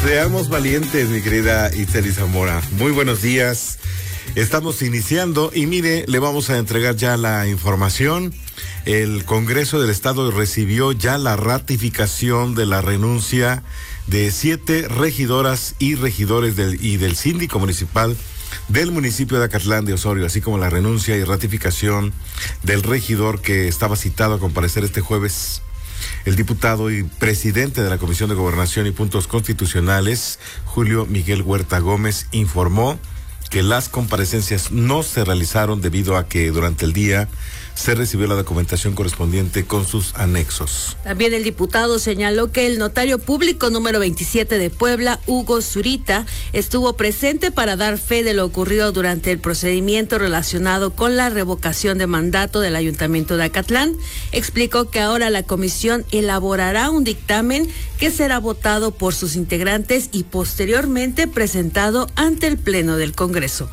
Seamos valientes, mi querida Itzel Zamora. Muy buenos días. Estamos iniciando y mire, le vamos a entregar ya la información. El Congreso del Estado recibió ya la ratificación de la renuncia de 7 regidoras y regidores del síndico municipal del municipio de Acatlán de Osorio, así como la renuncia y ratificación del regidor que estaba citado a comparecer este jueves. El diputado y presidente de la Comisión de Gobernación y Puntos Constitucionales, Julio Miguel Huerta Gómez, informó que las comparecencias no se realizaron debido a que durante el día se recibió la documentación correspondiente con sus anexos. También el diputado señaló que el notario público número 27 de Puebla, Hugo Zurita, estuvo presente para dar fe de lo ocurrido durante el procedimiento relacionado con la revocación de mandato del Ayuntamiento de Acatlán. Explicó que ahora la comisión elaborará un dictamen que será votado por sus integrantes y posteriormente presentado ante el Pleno del Congreso.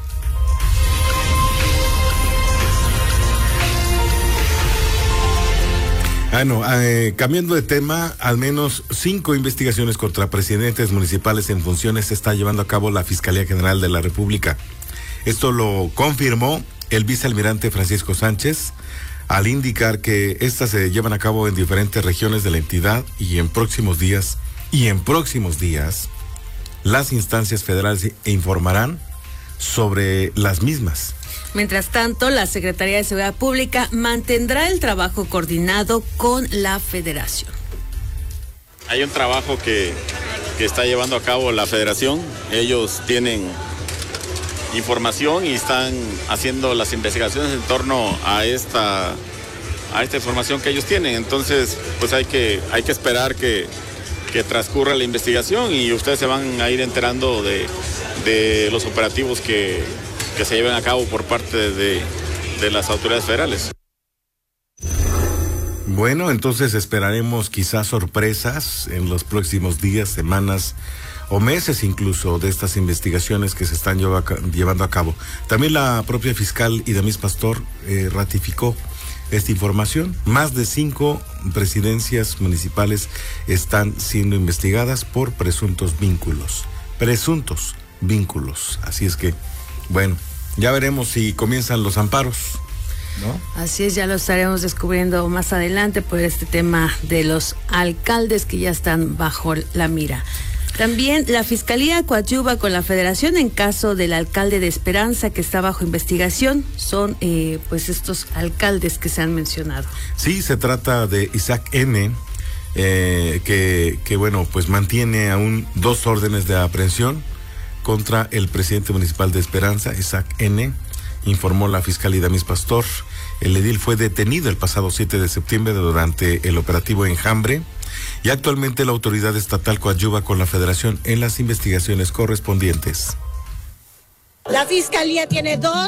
Cambiando de tema, al menos 5 investigaciones contra presidentes municipales en funciones se está llevando a cabo la Fiscalía General de la República. Esto lo confirmó el vicealmirante Francisco Sánchez al indicar que estas se llevan a cabo en diferentes regiones de la entidad y en próximos días las instancias federales informarán sobre las mismas. Mientras tanto, la Secretaría de Seguridad Pública mantendrá el trabajo coordinado con la Federación. Hay un trabajo que está llevando a cabo la Federación. Ellos tienen información y están haciendo las investigaciones en torno a esta información que ellos tienen. Entonces, pues hay que esperar que transcurra la investigación y ustedes se van a ir enterando de los operativos que se lleven a cabo por parte de las autoridades federales. Bueno, entonces esperaremos quizás sorpresas en los próximos días, semanas o meses incluso de estas investigaciones que se están llevando a cabo. También la propia fiscal Idamis Pastor ratificó esta información. Más de 5 presidencias municipales están siendo investigadas por presuntos vínculos. Así es que, bueno, ya veremos si comienzan los amparos, ¿no? Así es, ya lo estaremos descubriendo más adelante por este tema de los alcaldes que ya están bajo la mira. También la Fiscalía coadyuva con la Federación en caso del alcalde de Esperanza que está bajo investigación. Son pues estos alcaldes que se han mencionado. Sí, se trata de Isaac N., que bueno, pues mantiene aún 2 órdenes de aprehensión contra el presidente municipal de Esperanza, Isaac N., informó la fiscal Idamis Pastor. El edil fue detenido el pasado 7 de septiembre durante el operativo Enjambre y actualmente la autoridad estatal coadyuva con la Federación en las investigaciones correspondientes. La fiscalía tiene 2